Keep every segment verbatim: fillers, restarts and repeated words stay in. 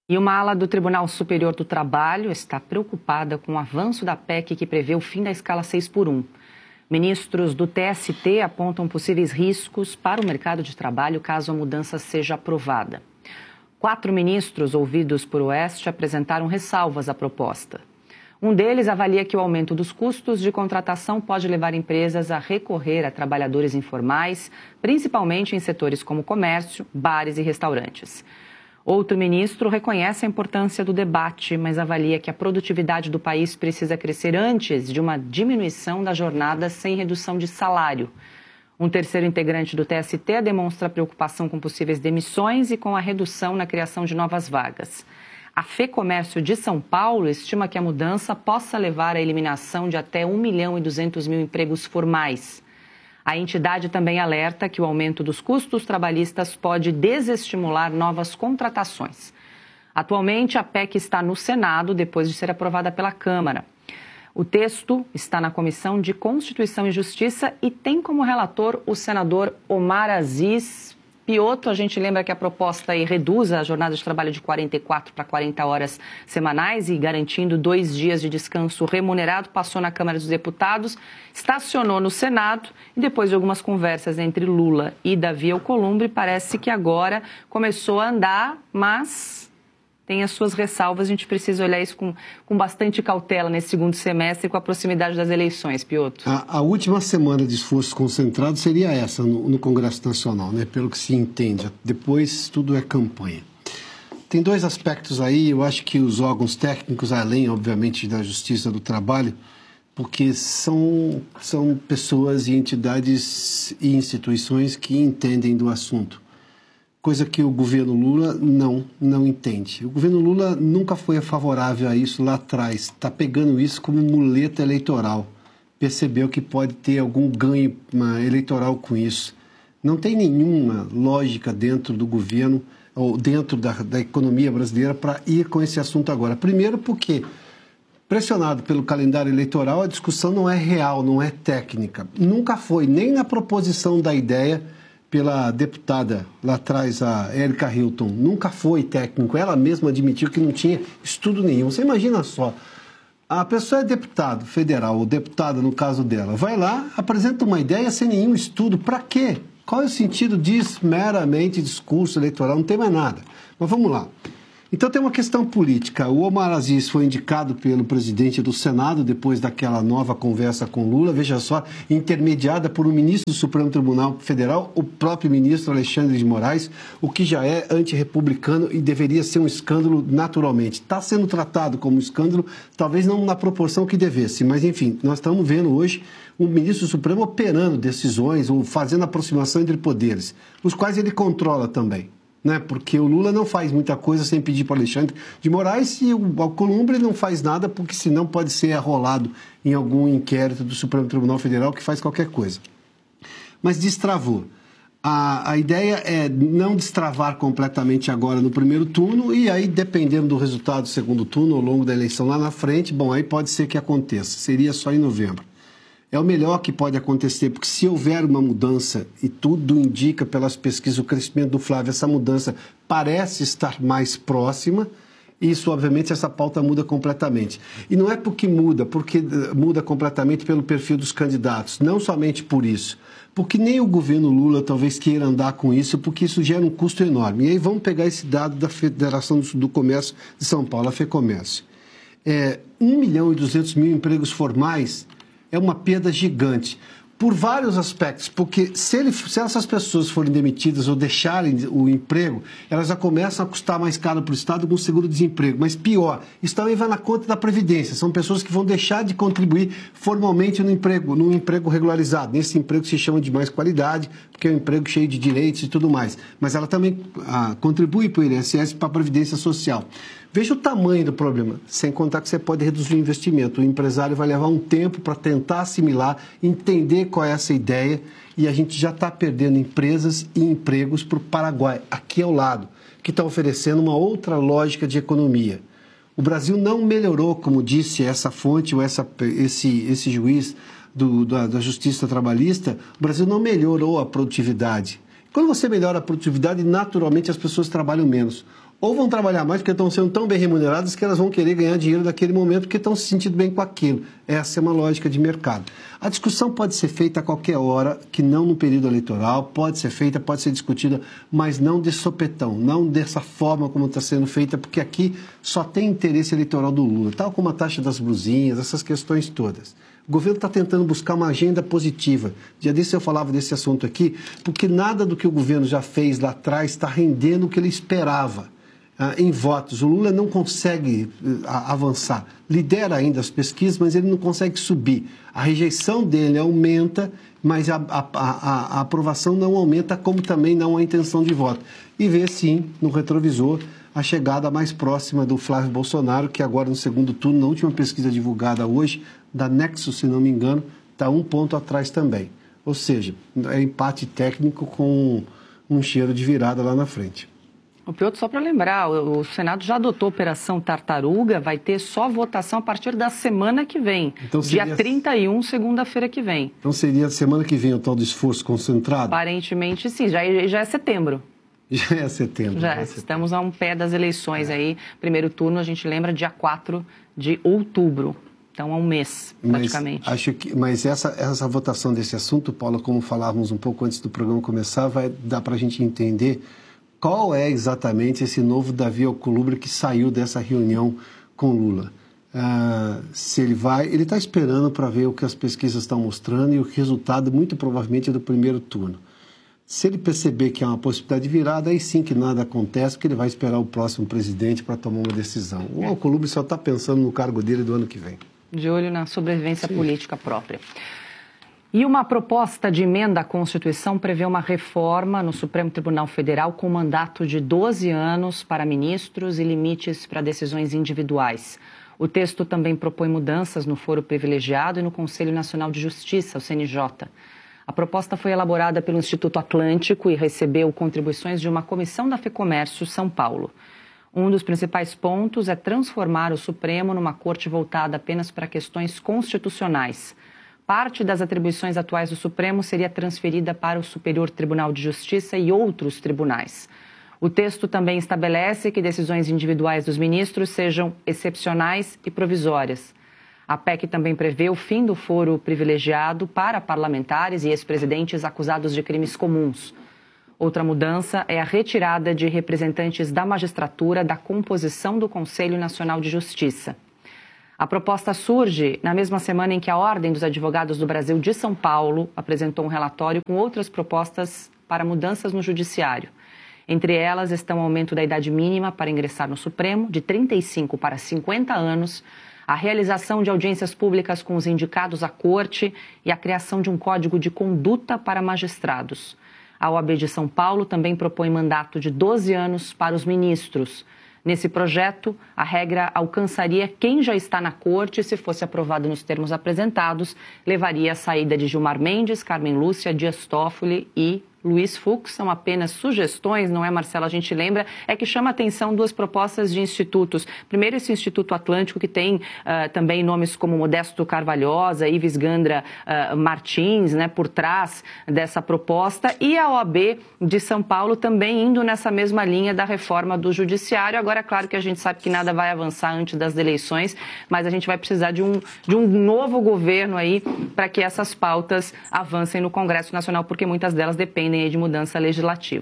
E uma ala do Tribunal Superior do Trabalho está preocupada com o avanço da P E C que prevê o fim da escala seis por um. Ministros do T S T apontam possíveis riscos para o mercado de trabalho caso a mudança seja aprovada. Quatro ministros ouvidos por Oeste apresentaram ressalvas à proposta. Um deles avalia que o aumento dos custos de contratação pode levar empresas a recorrer a trabalhadores informais, principalmente em setores como comércio, bares e restaurantes. Outro ministro reconhece a importância do debate, mas avalia que a produtividade do país precisa crescer antes de uma diminuição da jornada sem redução de salário. Um terceiro integrante do T S T demonstra preocupação com possíveis demissões e com a redução na criação de novas vagas. A FEComércio de São Paulo estima que a mudança possa levar à eliminação de até um milhão e duzentos mil empregos formais. A entidade também alerta que o aumento dos custos trabalhistas pode desestimular novas contratações. Atualmente, a P E C está no Senado depois de ser aprovada pela Câmara. O texto está na Comissão de Constituição e Justiça e tem como relator o senador Omar Aziz. Piotto, a gente lembra que a proposta aí reduz a jornada de trabalho de quarenta e quatro para quarenta horas semanais e garantindo dois dias de descanso remunerado, passou na Câmara dos Deputados, estacionou no Senado e depois de algumas conversas entre Lula e Davi Alcolumbre, parece que agora começou a andar, mas tem as suas ressalvas, a gente precisa olhar isso com, com bastante cautela nesse segundo semestre com a proximidade das eleições, Piotto. A, a última semana de esforço concentrado seria essa no, no Congresso Nacional, né? Pelo que se entende. Depois tudo é campanha. Tem dois aspectos aí, eu acho que os órgãos técnicos, além, obviamente, da Justiça do Trabalho, porque são, são pessoas e entidades e instituições que entendem do assunto. Coisa que o governo Lula não, não entende. O governo Lula nunca foi favorável a isso lá atrás. Está pegando isso como muleta eleitoral. Percebeu que pode ter algum ganho eleitoral com isso. Não tem nenhuma lógica dentro do governo ou dentro da, da economia brasileira para ir com esse assunto agora. Primeiro porque, pressionado pelo calendário eleitoral, a discussão não é real, não é técnica. Nunca foi, nem na proposição da ideia pela deputada lá atrás, a Érica Hilton, nunca foi técnico, ela mesma admitiu que não tinha estudo nenhum. Você imagina só, a pessoa é deputado federal, ou deputada no caso dela, vai lá, apresenta uma ideia sem nenhum estudo, para quê? Qual é o sentido disso? Meramente discurso eleitoral, não tem mais nada. Mas vamos lá. Então tem uma questão política. O Omar Aziz foi indicado pelo presidente do Senado depois daquela nova conversa com Lula, veja só, intermediada por um ministro do Supremo Tribunal Federal, o próprio ministro Alexandre de Moraes, o que já é antirrepublicano e deveria ser um escândalo naturalmente. Está sendo tratado como escândalo, talvez não na proporção que devesse, mas enfim, nós estamos vendo hoje um ministro do Supremo operando decisões ou fazendo aproximação entre poderes, os quais ele controla também. Né? Porque o Lula não faz muita coisa sem pedir para o Alexandre de Moraes e o Alcolumbre não faz nada porque senão pode ser arrolado em algum inquérito do Supremo Tribunal Federal que faz qualquer coisa. Mas destravou. A, a ideia é não destravar completamente agora no primeiro turno e aí, dependendo do resultado do segundo turno, ao longo da eleição lá na frente, bom, aí pode ser que aconteça. Seria só em novembro. É o melhor que pode acontecer, porque se houver uma mudança, e tudo indica pelas pesquisas, o crescimento do Flávio, essa mudança parece estar mais próxima, isso, obviamente, essa pauta muda completamente. E não é porque muda, porque muda completamente pelo perfil dos candidatos, não somente por isso, porque nem o governo Lula talvez queira andar com isso, porque isso gera um custo enorme. E aí vamos pegar esse dado da Federação do Comércio de São Paulo, a FEComércio. É, um milhão e duzentos mil empregos formais é uma perda gigante, por vários aspectos, porque se, ele, se essas pessoas forem demitidas ou deixarem o emprego, elas já começam a custar mais caro para o Estado com o seguro-desemprego. Mas pior, isso também vai na conta da Previdência. São pessoas que vão deixar de contribuir formalmente no emprego, no emprego regularizado. Nesse emprego se chama de mais qualidade, porque é um emprego cheio de direitos e tudo mais. Mas ela também ah, contribui para o I N S S e para a Previdência Social. Veja o tamanho do problema, sem contar que você pode reduzir o investimento. O empresário vai levar um tempo para tentar assimilar, entender qual é essa ideia e a gente já está perdendo empresas e empregos para o Paraguai, aqui ao lado, que está oferecendo uma outra lógica de economia. O Brasil não melhorou, como disse essa fonte ou essa, esse, esse juiz do, da, da Justiça Trabalhista, o Brasil não melhorou a produtividade. Quando você melhora a produtividade, naturalmente as pessoas trabalham menos. ou vão trabalhar mais porque estão sendo tão bem remuneradas que elas vão querer ganhar dinheiro daquele momento porque estão se sentindo bem com aquilo. Essa é uma lógica de mercado. A discussão pode ser feita a qualquer hora, que não no período eleitoral, pode ser feita, pode ser discutida, mas não de sopetão, não dessa forma como está sendo feita, porque aqui só tem interesse eleitoral do Lula, tal como a taxa das blusinhas, essas questões todas. O governo está tentando buscar uma agenda positiva. Dia desse eu falava desse assunto aqui, porque nada do que o governo já fez lá atrás está rendendo o que ele esperava. Ah, em votos. O Lula não consegue ah, avançar. Lidera ainda as pesquisas, mas ele não consegue subir. A rejeição dele aumenta, mas a, a, a, a aprovação não aumenta, como também não a intenção de voto. E vê, sim, no retrovisor, a chegada mais próxima do Flávio Bolsonaro, que agora no segundo turno, na última pesquisa divulgada hoje, da Nexo, se não me engano, está um ponto atrás também. Ou seja, é empate técnico com um cheiro de virada lá na frente. O Piotr, só para lembrar, o Senado já adotou a Operação Tartaruga, vai ter só votação a partir da semana que vem, então seria... dia trinta e um, segunda-feira que vem. Então seria semana que vem o tal do esforço concentrado? Aparentemente sim, já, já é setembro. Já é setembro. Já, já é setembro. Estamos a um pé das eleições é. aí, primeiro turno a gente lembra dia quatro de outubro. Então, há um mês, praticamente. Mas, acho que, mas essa, essa votação desse assunto, Paula, como falávamos um pouco antes do programa começar, vai dar para a gente entender qual é exatamente esse novo Davi Alcolumbre que saiu dessa reunião com Lula. Ah, se ele vai, ele está esperando para ver o que as pesquisas estão mostrando e o resultado, muito provavelmente, é do primeiro turno. Se ele perceber que há uma possibilidade de virada, aí sim que nada acontece, porque ele vai esperar o próximo presidente para tomar uma decisão. O Alcolumbre só está pensando no cargo dele do ano que vem. De olho na sobrevivência sim. política própria. E uma proposta de emenda à Constituição prevê uma reforma no Supremo Tribunal Federal com mandato de doze anos para ministros e limites para decisões individuais. O texto também propõe mudanças no foro privilegiado e no Conselho Nacional de Justiça, o C N J. A proposta foi elaborada pelo Instituto Atlântico e recebeu contribuições de uma comissão da FEComércio São Paulo. Um dos principais pontos é transformar o Supremo numa corte voltada apenas para questões constitucionais. Parte das atribuições atuais do Supremo seria transferida para o Superior Tribunal de Justiça e outros tribunais. O texto também estabelece que decisões individuais dos ministros sejam excepcionais e provisórias. A P E C também prevê o fim do foro privilegiado para parlamentares e ex-presidentes acusados de crimes comuns. Outra mudança é a retirada de representantes da magistratura da composição do Conselho Nacional de Justiça. A proposta surge na mesma semana em que a Ordem dos Advogados do Brasil de São Paulo apresentou um relatório com outras propostas para mudanças no Judiciário. Entre elas estão o aumento da idade mínima para ingressar no Supremo, de trinta e cinco para cinquenta anos, a realização de audiências públicas com os indicados à corte e a criação de um código de conduta para magistrados. A O A B de São Paulo também propõe mandato de doze anos para os ministros. Nesse projeto, a regra alcançaria quem já está na corte e, se fosse aprovado nos termos apresentados, levaria à saída de Gilmar Mendes, Carmen Lúcia, Dias Toffoli e Luiz Fux. São apenas sugestões, não é, Marcela? A gente lembra, é que chama a atenção duas propostas de institutos. Primeiro, esse Instituto Atlântico, que tem uh, também nomes como Modesto Carvalhosa, Ives Gandra uh, Martins, né, por trás dessa proposta, e a O A B de São Paulo também indo nessa mesma linha da reforma do Judiciário. Agora, é claro que a gente sabe que nada vai avançar antes das eleições, mas a gente vai precisar de um, de um novo governo aí para que essas pautas avancem no Congresso Nacional, porque muitas delas dependem de mudança legislativa.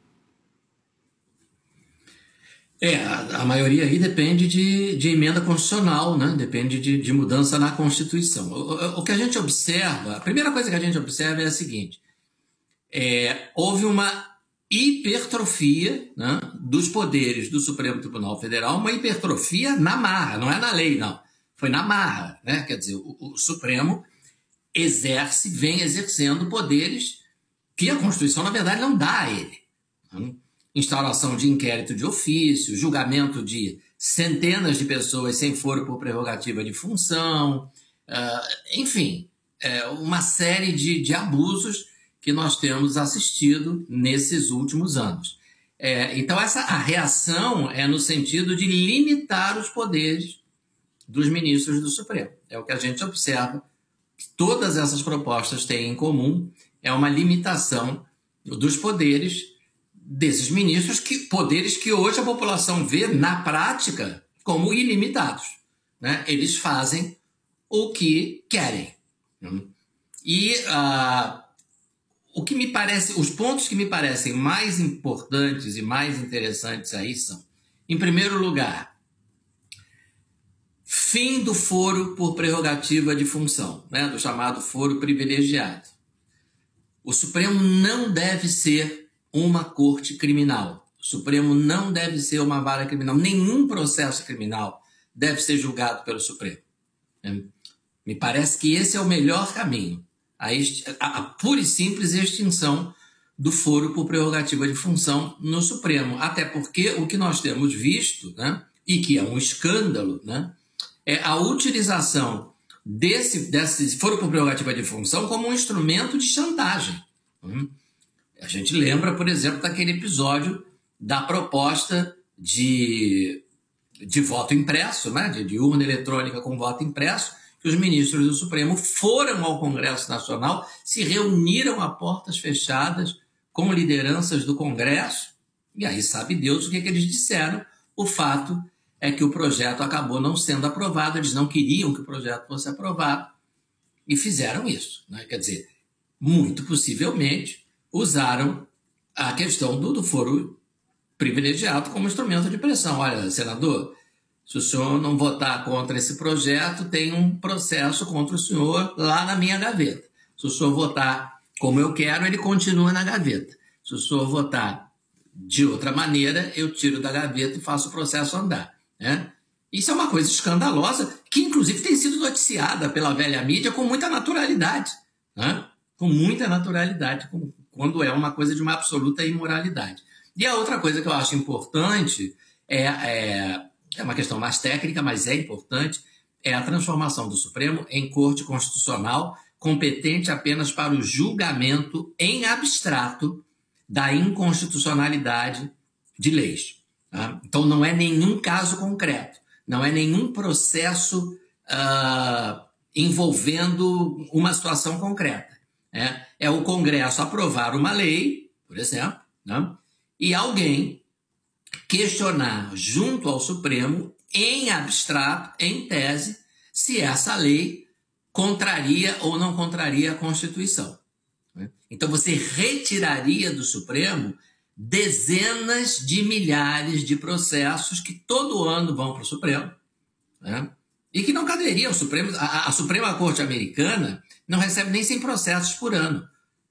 É, a, a maioria aí depende de, de emenda constitucional, né? Depende de, de mudança na Constituição. O, o, o que a gente observa, a primeira coisa que a gente observa é a seguinte, é, houve uma hipertrofia, né, dos poderes do Supremo Tribunal Federal, uma hipertrofia na marra, não é na lei, não. Foi na marra, né? Quer dizer, o, o Supremo exerce, vem exercendo poderes que a Constituição, na verdade, não dá a ele. Instauração de inquérito de ofício, julgamento de centenas de pessoas sem foro por prerrogativa de função, uh, enfim, é uma série de, de abusos que nós temos assistido nesses últimos anos. É, então, essa, a reação é no sentido de limitar os poderes dos ministros do Supremo. É o que a gente observa. Todas essas propostas têm em comum é uma limitação dos poderes desses ministros, que, poderes que hoje a população vê, na prática, como ilimitados, né? Eles fazem o que querem. E uh, o que me parece, os pontos que me parecem mais importantes e mais interessantes aí são, em primeiro lugar, fim do foro por prerrogativa de função, né? Do chamado foro privilegiado. O Supremo não deve ser uma corte criminal. O Supremo não deve ser uma vara criminal. Nenhum processo criminal deve ser julgado pelo Supremo. Me parece que esse é o melhor caminho. A, est... a pura e simples extinção do foro por prerrogativa de função no Supremo. Até porque o que nós temos visto, né, e que é um escândalo, né, é a utilização desse, desse foro por prerrogativa de função como um instrumento de chantagem. A gente lembra, por exemplo, daquele episódio da proposta de, de voto impresso, né, de, de urna eletrônica com voto impresso, que os ministros do Supremo foram ao Congresso Nacional, se reuniram a portas fechadas com lideranças do Congresso, e aí sabe Deus o que, é que eles disseram. O fato é que o projeto acabou não sendo aprovado, eles não queriam que o projeto fosse aprovado, e fizeram isso, né? Quer dizer, muito possivelmente usaram a questão do, do foro privilegiado como instrumento de pressão. Olha, senador, se o senhor não votar contra esse projeto, tem um processo contra o senhor lá na minha gaveta. Se o senhor votar como eu quero, ele continua na gaveta. Se o senhor votar de outra maneira, eu tiro da gaveta e faço o processo andar, né? Isso é uma coisa escandalosa, que inclusive tem sido noticiada pela velha mídia com muita naturalidade, né? Com muita naturalidade, quando é uma coisa de uma absoluta imoralidade. E a outra coisa que eu acho importante é... é É uma questão mais técnica, mas é importante, é a transformação do Supremo em corte constitucional competente apenas para o julgamento em abstrato da inconstitucionalidade de leis. Tá? Então, não é nenhum caso concreto, não é nenhum processo uh, envolvendo uma situação concreta. Né? É o Congresso aprovar uma lei, por exemplo, né? E alguém questionar junto ao Supremo, em abstrato, em tese, se essa lei contraria ou não contraria a Constituição. Então você retiraria do Supremo dezenas de milhares de processos que todo ano vão para o Supremo, né? E que não caberia ao Supremo. A, a Suprema Corte Americana não recebe nem cem processos por ano.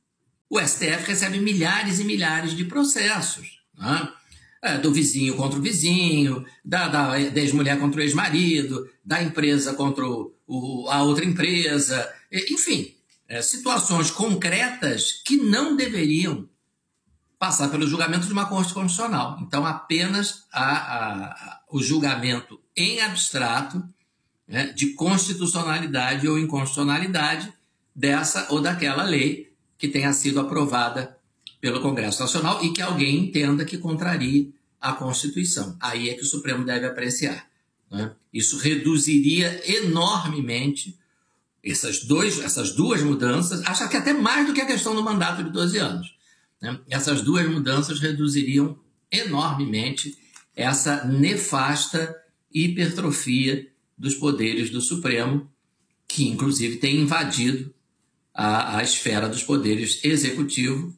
O S T F recebe milhares e milhares de processos, né? É, do vizinho contra o vizinho, da, da, da ex-mulher contra o ex-marido, da empresa contra o, o, a outra empresa, enfim, é, situações concretas que não deveriam passar pelo julgamento de uma Corte Constitucional. Então, apenas a, a, a, o julgamento em abstrato, né, de constitucionalidade ou inconstitucionalidade dessa ou daquela lei que tenha sido aprovada pelo Congresso Nacional e que alguém entenda que contrarie a Constituição. Aí é que o Supremo deve apreciar, né? Isso reduziria enormemente essas, dois, essas duas mudanças, acho que até mais do que a questão do mandato de doze anos. Né? Essas duas mudanças reduziriam enormemente essa nefasta hipertrofia dos poderes do Supremo, que inclusive tem invadido a, a esfera dos poderes executivo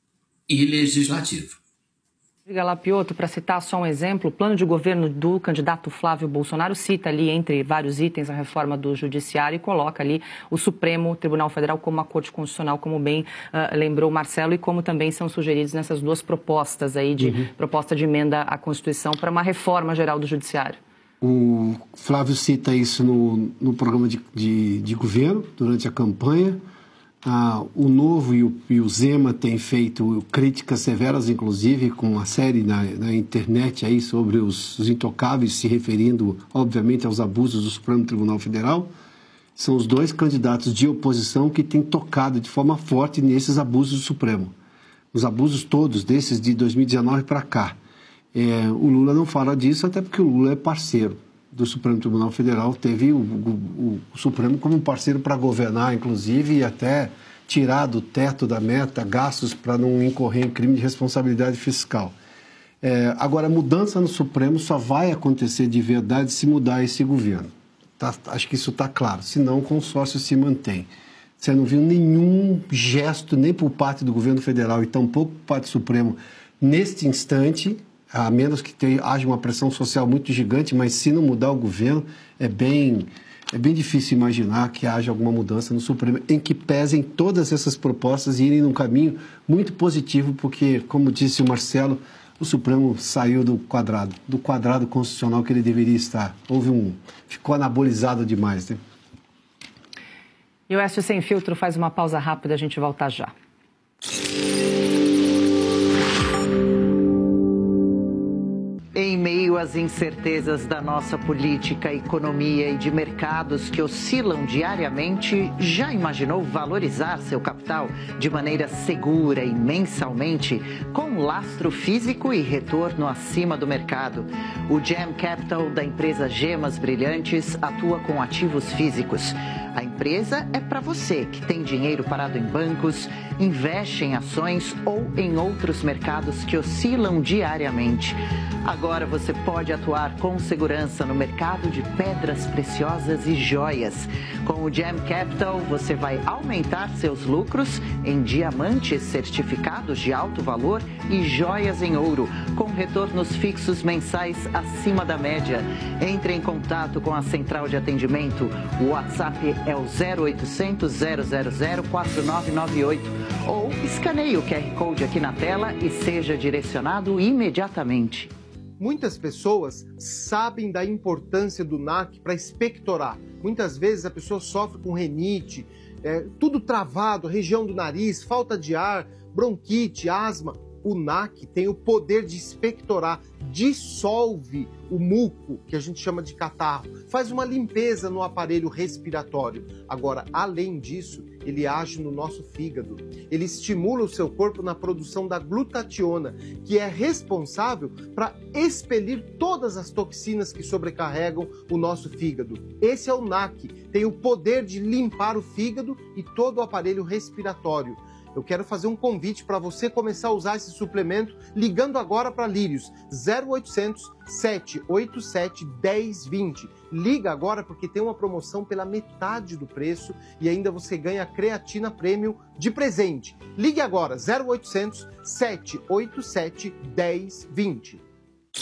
e legislativo. Diga lá, Piotr, para citar só um exemplo, o plano de governo do candidato Flávio Bolsonaro cita ali, entre vários itens, a reforma do judiciário e coloca ali o Supremo Tribunal Federal como a Corte Constitucional, como bem uh, lembrou o Marcelo, e como também são sugeridos nessas duas propostas aí, de uhum. proposta de emenda à Constituição para uma reforma geral do judiciário. O Flávio cita isso no, no programa de, de, de governo, durante a campanha. Ah, o Novo e o, e o Zema têm feito críticas severas, inclusive, com uma série na, na internet aí sobre os, os intocáveis, se referindo, obviamente, aos abusos do Supremo Tribunal Federal. São os dois candidatos de oposição que têm tocado de forma forte nesses abusos do Supremo. Os abusos todos, desses de dois mil e dezenove para cá. É, o Lula não fala disso, até porque o Lula é parceiro do Supremo Tribunal Federal, teve o, o, o Supremo como um parceiro para governar, inclusive, e até tirar do teto da meta gastos para não incorrer em crime de responsabilidade fiscal. É, agora, a mudança no Supremo só vai acontecer de verdade se mudar esse governo. Tá? Acho que isso está claro, senão o consórcio se mantém. Você não viu nenhum gesto, nem por parte do governo federal e tampouco por parte do Supremo, neste instante, a menos que tenha, haja uma pressão social muito gigante, mas se não mudar o governo, é bem, é bem difícil imaginar que haja alguma mudança no Supremo, em que pesem todas essas propostas e irem num caminho muito positivo, porque, como disse o Marcelo, o Supremo saiu do quadrado, do quadrado constitucional que ele deveria estar. Houve um... ficou anabolizado demais, né? E o Oeste Sem Filtro faz uma pausa rápida, a gente volta já. Em meio às incertezas da nossa política, economia e de mercados que oscilam diariamente, já imaginou valorizar seu capital de maneira segura e mensalmente, com lastro físico e retorno acima do mercado? O Gem Capital da empresa Gemas Brilhantes atua com ativos físicos. A empresa é para você que tem dinheiro parado em bancos, investe em ações ou em outros mercados que oscilam diariamente. Agora você pode atuar com segurança no mercado de pedras preciosas e joias. Com o Gem Capital, você vai aumentar seus lucros em diamantes certificados de alto valor e joias em ouro, com retornos fixos mensais acima da média. Entre em contato com a central de atendimento. O WhatsApp é o zero oitocentos, zero zero zero, quatro nove nove oito ou escaneie o Q R Code aqui na tela e seja direcionado imediatamente. Muitas pessoas sabem da importância do N A C para expectorar. Muitas vezes a pessoa sofre com rinite, é, tudo travado, região do nariz, falta de ar, bronquite, asma. O N A C tem o poder de expectorar, dissolve o muco, que a gente chama de catarro, faz uma limpeza no aparelho respiratório. Agora, além disso, ele age no nosso fígado. Ele estimula o seu corpo na produção da glutationa, que é responsável para expelir todas as toxinas que sobrecarregam o nosso fígado. Esse é o N A C, tem o poder de limpar o fígado e todo o aparelho respiratório. Eu quero fazer um convite para você começar a usar esse suplemento ligando agora para Lírios, zero oitocentos, sete oito sete, um zero dois zero. Liga agora porque tem uma promoção pela metade do preço e ainda você ganha creatina premium de presente. Ligue agora, zero oitocentos, sete oito sete, um zero dois zero.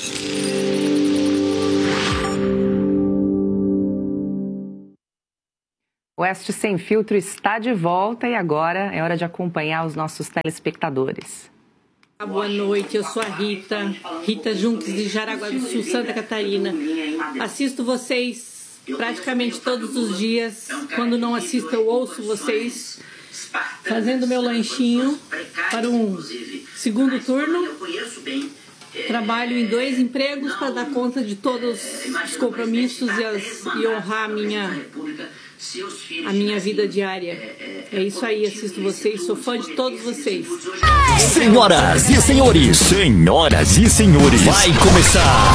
O Oeste Sem Filtro está de volta e agora é hora de acompanhar os nossos telespectadores. Boa noite, eu sou a Rita, Rita Junques de Jaraguá do Sul, Santa Catarina. Assisto vocês praticamente todos os dias. Quando não assisto, eu ouço vocês fazendo meu lanchinho para um segundo turno. Trabalho em dois empregos para dar conta de todos os compromissos e, as, e honrar a minha... a minha vida diária. É isso aí, assisto vocês, sou fã de todos vocês. Senhoras e senhores, senhoras e senhores, vai começar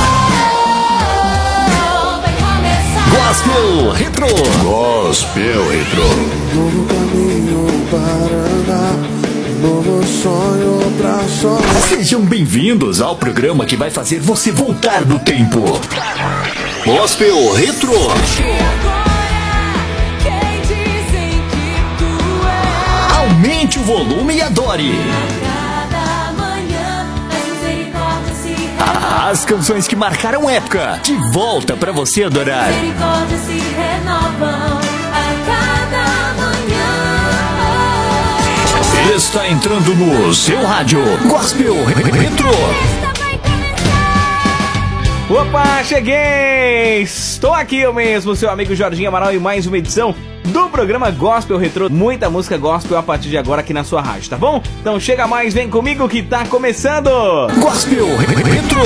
Gospel Retro. Gospel Retro. Novo caminho para andar, novo sonho pra sonhar. Sejam bem-vindos ao programa que vai fazer você voltar no tempo. Gospel Retro. Aumente o volume e adore. As canções que marcaram época, de volta pra você adorar. Está entrando no seu rádio Gospel Retro. Opa, cheguei! Estou aqui eu mesmo, seu amigo Jorginho Amaral, em mais uma edição do programa Gospel Retro. Muita música gospel a partir de agora aqui na sua rádio, tá bom? Então chega mais, vem comigo que tá começando! Gospel Retro!